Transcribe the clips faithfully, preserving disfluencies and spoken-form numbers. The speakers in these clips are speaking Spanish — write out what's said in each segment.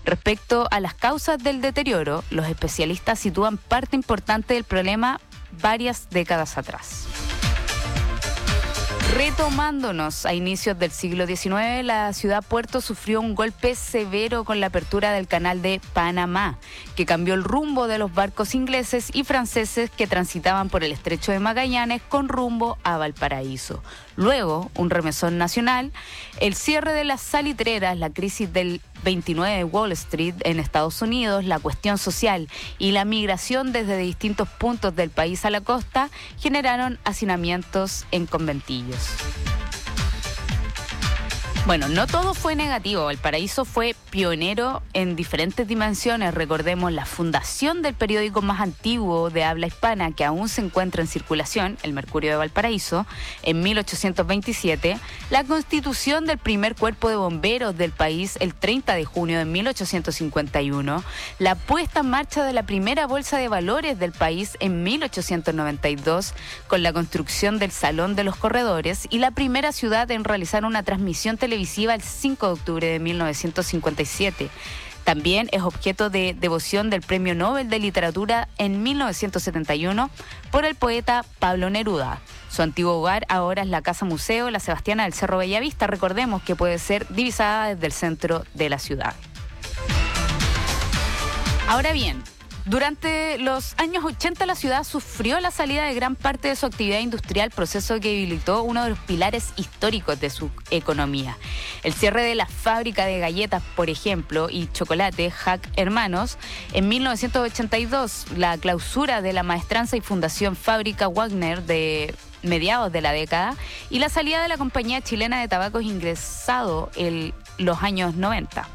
Respecto a las causas del deterioro, los especialistas sitúan parte importante del problema varias décadas atrás. Retomándonos a inicios del siglo diecinueve, la ciudad puerto sufrió un golpe severo con la apertura del canal de Panamá, que cambió el rumbo de los barcos ingleses y franceses que transitaban por el estrecho de Magallanes con rumbo a Valparaíso. Luego, un remesón nacional, el cierre de las salitreras, la crisis del veintinueve de Wall Street en Estados Unidos, la cuestión social y la migración desde distintos puntos del país a la costa generaron hacinamientos en conventillos. Bueno, no todo fue negativo. Valparaíso fue pionero en diferentes dimensiones. Recordemos la fundación del periódico más antiguo de habla hispana que aún se encuentra en circulación, el Mercurio de Valparaíso, en mil ochocientos veintisiete, la constitución del primer cuerpo de bomberos del país el treinta de junio de mil ochocientos cincuenta y uno, la puesta en marcha de la primera bolsa de valores del país en mil ochocientos noventa y dos, con la construcción del Salón de los Corredores y la primera ciudad en realizar una transmisión televisiva el cinco de octubre de mil novecientos cincuenta y siete. También es objeto de devoción del Premio Nobel de Literatura en mil novecientos setenta y uno por el poeta Pablo Neruda. Su antiguo hogar ahora es la Casa Museo La Sebastiana del Cerro Bellavista. Recordemos que puede ser divisada desde el centro de la ciudad. Ahora bien, durante los años ochenta la ciudad sufrió la salida de gran parte de su actividad industrial, proceso que debilitó uno de los pilares históricos de su economía. El cierre de la fábrica de galletas, por ejemplo, y chocolate Hack Hermanos en mil novecientos ochenta y dos, la clausura de la maestranza y fundación Fábrica Wagner de mediados de la década y la salida de la compañía chilena de tabacos ingresado en los años noventa.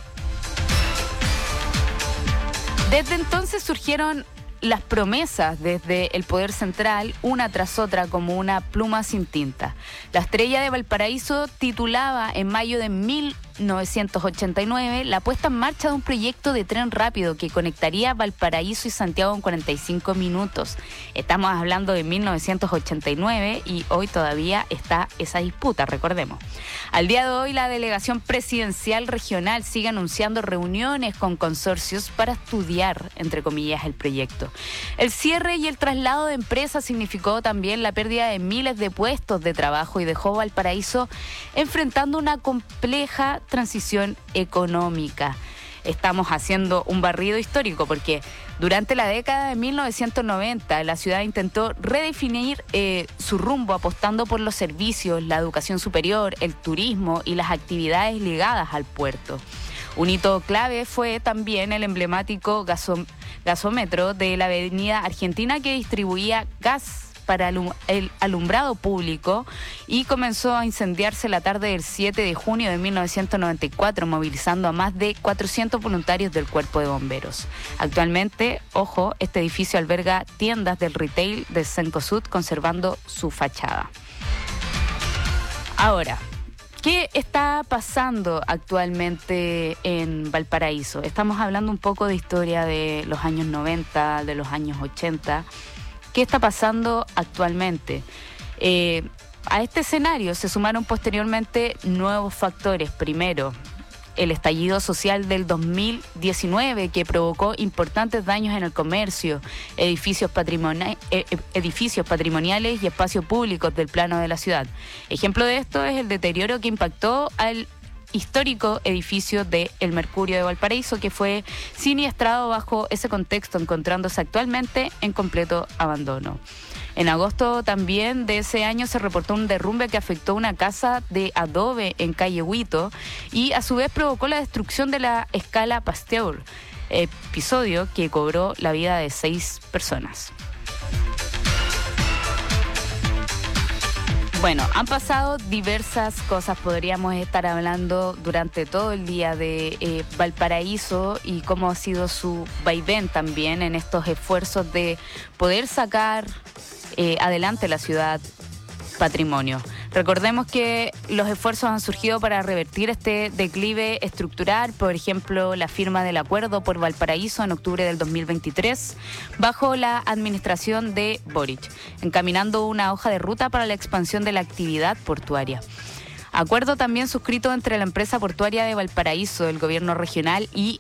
Desde entonces surgieron las promesas desde el poder central, una tras otra como una pluma sin tinta. La Estrella de Valparaíso titulaba en mayo de mil novecientos ochenta y nueve la puesta en marcha de un proyecto de tren rápido que conectaría Valparaíso y Santiago en cuarenta y cinco minutos. Estamos hablando de mil novecientos ochenta y nueve y hoy todavía está esa disputa, recordemos. Al día de hoy, la delegación presidencial regional sigue anunciando reuniones con consorcios para estudiar, entre comillas, el proyecto. El cierre y el traslado de empresas significó también la pérdida de miles de puestos de trabajo y dejó Valparaíso enfrentando una compleja transición económica. Estamos haciendo un barrido histórico porque durante la década de mil novecientos noventa la ciudad intentó redefinir eh, su rumbo apostando por los servicios, la educación superior, el turismo y las actividades ligadas al puerto. Un hito clave fue también el emblemático gaso, gasómetro de la avenida Argentina que distribuía gas para el alumbrado público y comenzó a incendiarse la tarde del siete de junio de mil novecientos noventa y cuatro, movilizando a más de cuatrocientos voluntarios del Cuerpo de Bomberos. Actualmente, ojo, este edificio alberga tiendas del retail de Cencosud, conservando su fachada. Ahora, ¿qué está pasando actualmente en Valparaíso? Estamos hablando un poco de historia de los años noventa, de los años ochenta. ¿Qué está pasando actualmente? Eh, a este escenario se sumaron posteriormente nuevos factores. Primero, el estallido social del dos mil diecinueve que provocó importantes daños en el comercio, edificios, patrimoni- eh, edificios patrimoniales y espacios públicos del plano de la ciudad. Ejemplo de esto es el deterioro que impactó al histórico edificio de El Mercurio de Valparaíso, que fue siniestrado bajo ese contexto, encontrándose actualmente en completo abandono. En agosto también de ese año se reportó un derrumbe que afectó una casa de adobe en calle Huito y a su vez provocó la destrucción de la escala Pasteur, episodio que cobró la vida de seis personas. Bueno, han pasado diversas cosas, podríamos estar hablando durante todo el día de eh, Valparaíso y cómo ha sido su vaivén también en estos esfuerzos de poder sacar eh, adelante la ciudad patrimonio. Recordemos que los esfuerzos han surgido para revertir este declive estructural, por ejemplo, la firma del acuerdo por Valparaíso en octubre del dos mil veintitrés, bajo la administración de Boric, encaminando una hoja de ruta para la expansión de la actividad portuaria. Acuerdo también suscrito entre la empresa portuaria de Valparaíso, el gobierno regional y